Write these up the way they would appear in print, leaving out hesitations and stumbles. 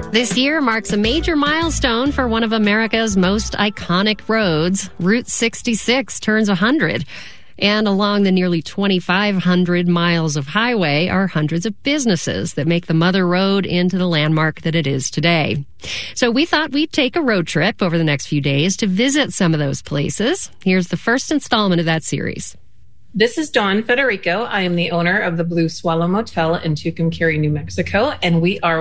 This year marks a major milestone for one of America's most iconic roads. Route 66 turns 100. And along the nearly 2,500 miles of highway are hundreds of businesses that make the mother road into the landmark that it is today. So we thought we'd take a road trip over the next few days to visit some of those places. Here's the first installment of that series. This is Dawn Federico. I am the owner of the Blue Swallow Motel in Tucumcari, New Mexico, and we are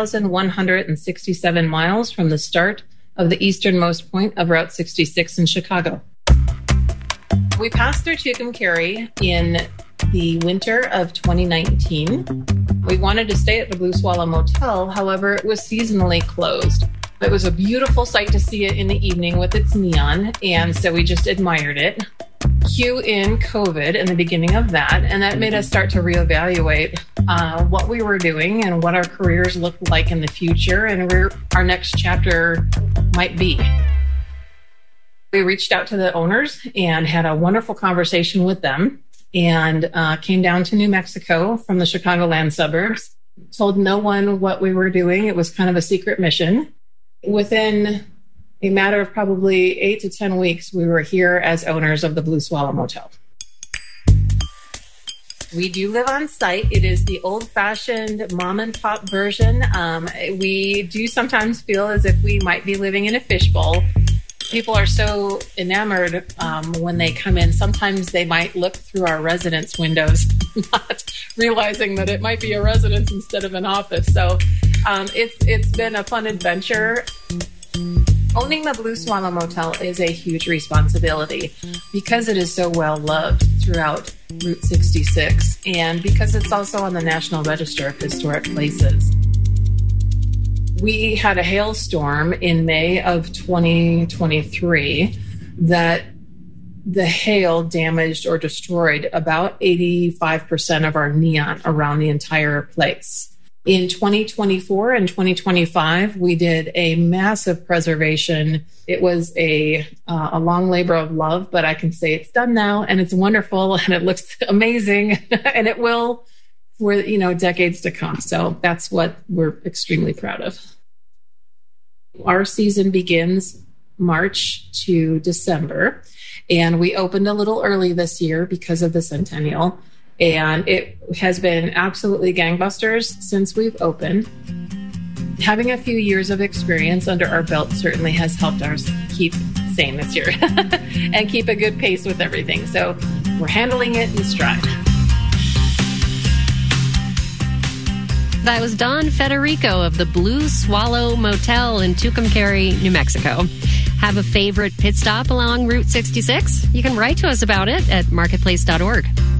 1,167 miles from the start of the easternmost point of Route 66 in Chicago. We passed through Tucumcari in the winter of 2019. We wanted to stay at the Blue Swallow Motel, however, it was seasonally closed. It was a beautiful sight to see it in the evening with its neon, and so we just admired it. Cue in COVID and the beginning of that, and that made us start to reevaluate what we were doing and what our careers looked like in the future and where our next chapter might be. We reached out to the owners and had a wonderful conversation with them and came down to New Mexico from the Chicagoland suburbs. Told no one what we were doing. It was kind of a secret mission. Within a matter of probably 8 to 10 weeks, we were here as owners of the Blue Swallow Motel. We do live on site. It is the old-fashioned mom-and-pop version. We do sometimes feel as if we might be living in a fishbowl. People are so enamored when they come in. Sometimes they might look through our residence windows, not realizing that it might be a residence instead of an office. So it's been a fun adventure. Owning the Blue Swallow Motel is a huge responsibility because it is so well loved throughout Route 66 and because it's also on the National Register of Historic Places. We had a hailstorm in May of 2023 that the hail damaged or destroyed about 85% of our neon around the entire place. In 2024 and 2025, we did a massive preservation. It was a long labor of love, but I can say it's done now and it's wonderful and it looks amazing and it will for, decades to come. So that's what we're extremely proud of. Our season begins March to December, and we opened a little early this year because of the centennial. And it has been absolutely gangbusters since we've opened. Having a few years of experience under our belt certainly has helped us keep sane this year and keep a good pace with everything. So we're handling it in stride. That was Dawn Federico of the Blue Swallow Motel in Tucumcari, New Mexico. Have a favorite pit stop along Route 66? You can write to us about it at marketplace.org.